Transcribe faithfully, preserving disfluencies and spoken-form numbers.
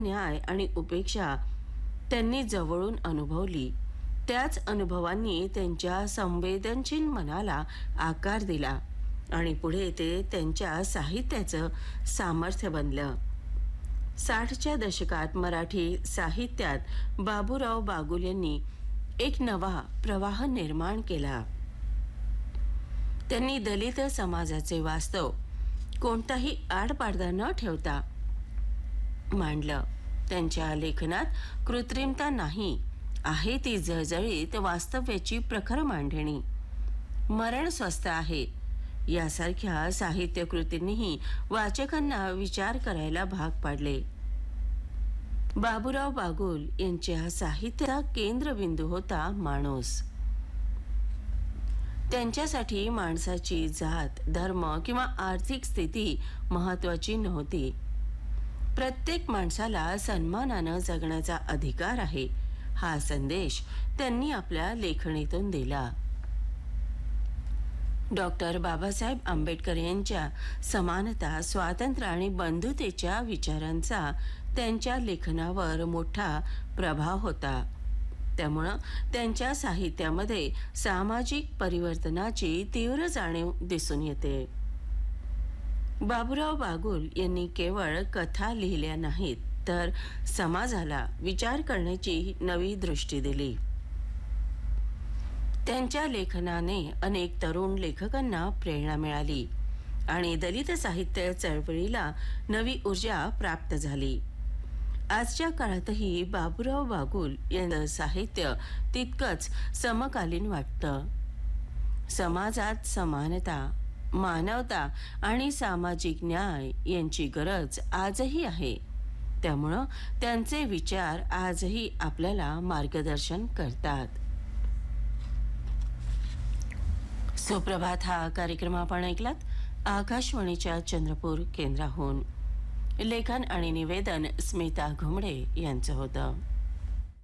न्याय आणि उपेक्षा त्यांनी जवळून अनुभवली. त्याच अनुभवांनी त्यांच्या संवेदनशील मनाला आकार दिला आणि पुढे ते त्यांच्या साहित्याचं सामर्थ्य बनलं. साठच्या दशकात मराठी साहित्यात बाबूराव बागुल यांनी एक नवा प्रवाह निर्माण केला. त्यांनी दलित समाजाचे वास्तव कोणताही आडपाडदा न ठेवता मांडलं. त्यांच्या लेखनात कृत्रिमता नाही, आहे ती जळजळीत वास्तव्याची प्रखर मांडणी. मरण स्वस्त आहे यासारख्या साहित्य कृतींनीही वाचकांना विचार करायला भाग पाडले. बाबूराव बागुल यांच्या साहित्याचा केंद्रबिंदू होता माणूस. त्यांच्यासाठी माणसाची जात, धर्म किंवा आर्थिक स्थिती महत्वाची नव्हती. प्रत्येक माणसाला सन्मानानं जगण्याचा अधिकार आहे, हा संदेश त्यांनी आपल्या लेखणीतून दिला. डॉक्टर बाबासाहेब आंबेडकर यांच्या समानता, स्वातंत्र्य आणि बंधुतेच्या विचारांचा त्यांच्या लेखनावर मोठा प्रभाव होता. त्यामुळं त्यांच्या साहित्यामध्ये सामाजिक परिवर्तनाची तीव्र जाणीव दिसून येते. बाबूराव बागुल यांनी केवळ कथा लिहिल्या नाहीत, तर समाजाला विचार करण्याची नवी दृष्टी दिली. त्यांच्या लेखनाने अनेक तरुण लेखकांना प्रेरणा मिळाली आणि दलित साहित्य चळवळीला नवी ऊर्जा प्राप्त झाली. आजच्या काळातही बाबूराव बागुल यांचं साहित्य तितकंच समकालीन वाटतं. समाजात समानता, मानवता आणि सामाजिक न्याय यांची गरज आजही आहे. त्यामुळं त्यांचे विचार आजही आपल्याला मार्गदर्शन करतात. सुप्रभात हा कार्यक्रम आपण ऐकलात आकाशवाणीच्या चंद्रपूर केंद्राहून. लेखन आणि निवेदन स्मिता घुमडे यांचं होतं.